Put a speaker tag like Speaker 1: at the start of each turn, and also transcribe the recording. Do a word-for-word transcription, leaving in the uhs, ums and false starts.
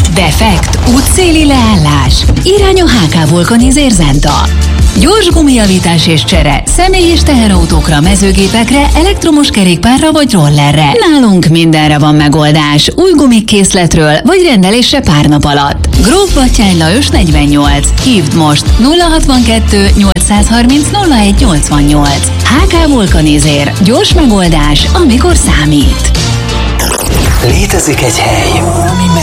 Speaker 1: Defekt, útszéli leállás. Irány a há ká Vulkanizer Zenta. Gyors gumijavítás és csere személy- és teherautókra, mezőgépekre, elektromos kerékpárra vagy rollerre. Nálunk mindenre van megoldás. Új gumikkészletről vagy rendelésre pár nap alatt. Gróf Batthyány Lajos negyvennyolc. Hívd most nulla hatvankettő nyolcszázharminc nulla egy nyolcvannyolc. há ká Vulkanizer. Gyors megoldás, amikor számít.
Speaker 2: Létezik egy hely, ami